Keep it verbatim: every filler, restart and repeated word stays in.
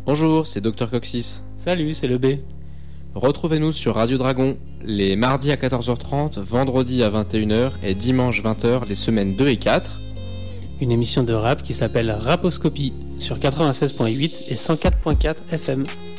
Bonjour, c'est Docteur Coxis. Salut, c'est le B. Retrouvez-nous sur Radio Dragon, les mardis à quatorze heures trente, vendredi à vingt et une heures et dimanche vingt heures les semaines deux et quatre. Une émission de rap qui s'appelle Raposcopie sur quatre-vingt-seize virgule huit et cent quatre virgule quatre F M.